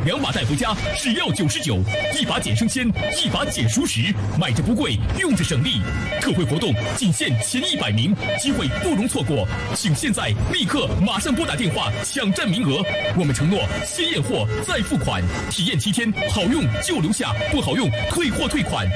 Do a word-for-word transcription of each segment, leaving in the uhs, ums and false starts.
两把带回家只要九十九，一把减生鲜，一把减熟食，买着不贵，用着省力。特惠活动仅限前一百名，机会不容错过，请现在立刻马上拨打电话抢占名额。我们承诺先验货再付款，体验七天，好用就留下，不好用退货退款。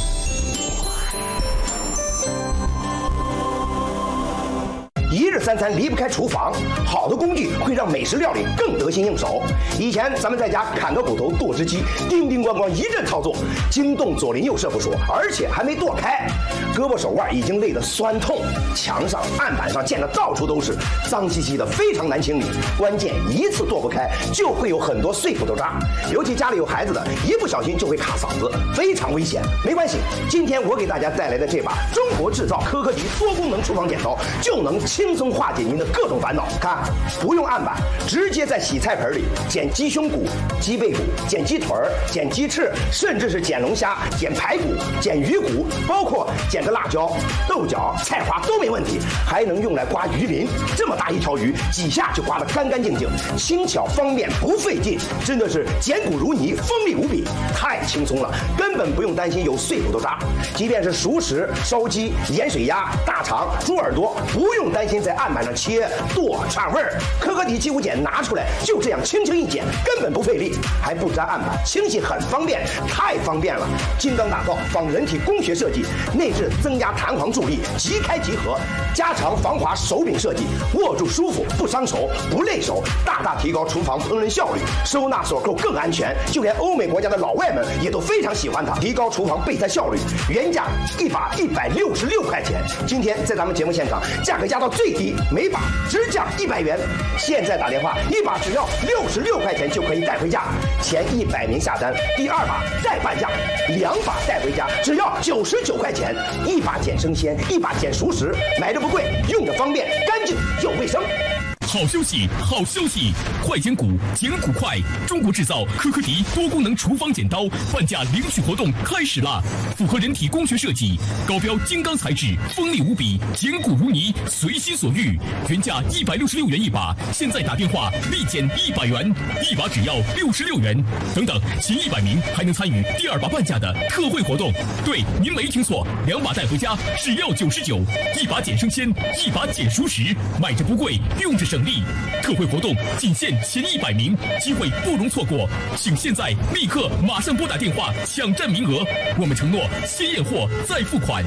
一日三餐离不开厨房，好的工具会让美食料理更得心应手。以前咱们在家砍个骨头、剁只鸡，叮叮咣咣一阵操作，惊动左邻右舍不说，而且还没剁开，胳膊手腕已经累得酸痛，墙上、案板上溅得到处都是，脏兮兮的，非常难清理。关键一次剁不开，就会有很多碎骨头渣，尤其家里有孩子的，一不小心就会卡嗓子，非常危险。没关系，今天我给大家带来的这把中国制造科科迪多功能厨房剪刀，就能轻轻松化解您的各种烦恼。看，不用案板，直接在洗菜盆里剪鸡胸骨、鸡背骨、剪鸡腿儿、剪鸡翅，甚至是剪龙虾、剪排骨、剪鱼骨，包括剪个辣椒、豆角、菜花都没问题。还能用来刮鱼鳞，这么大一条鱼，几下就刮得干干净净，轻巧方便不费劲，真的是剪骨如泥，锋利无比，太轻松了，根本不用担心有碎骨头渣。即便是熟食、烧鸡、盐水鸭、大肠、猪耳朵，不用担心在案板上切剁串味儿，科科迪鸡骨剪拿出来，就这样轻轻一剪，根本不费力，还不粘案板，清洗很方便，太方便了。精钢打造仿人体工学设计，内置增压弹簧助力，即开即合，加长防滑手柄设计，握住舒服不伤手不累手，大大提高厨房烹饪效率，收纳锁扣更安全，就连欧美国家的老外们也都非常喜欢它，提高厨房备菜效率。原价一把一百六十六块钱，今天在咱们节目现场价格压到最低，每把只降一百元。现在打电话，一把只要六十六块钱就可以带回家，前一百名下单，第二把再半价，两把带回家只要九十九块钱，一把剪生鲜，一把剪熟食，买着不贵，用着方便，干净又卫生。 好消息，好消息！快剪骨，剪骨快！中国制造科科迪多功能厨房剪刀半价领取活动开始啦！符合人体工学设计，高标精钢材质，锋利无比，剪骨如泥，随心所欲。原价一百六十六元一把，现在打电话立减一百元，一把只要六十六元。等等，前一百名还能参与第二把半价的特惠活动。对，您没听错，两把带回家只要九十九，一把剪生鲜，一把剪熟食，买着不贵，用着省力。特惠活动仅限前一百名，机会不容错过，请现在立刻马上拨打电话抢占名额。我们承诺先验货再付款。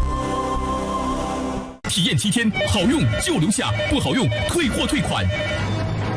体验七天，好用就留下，不好用退货退款。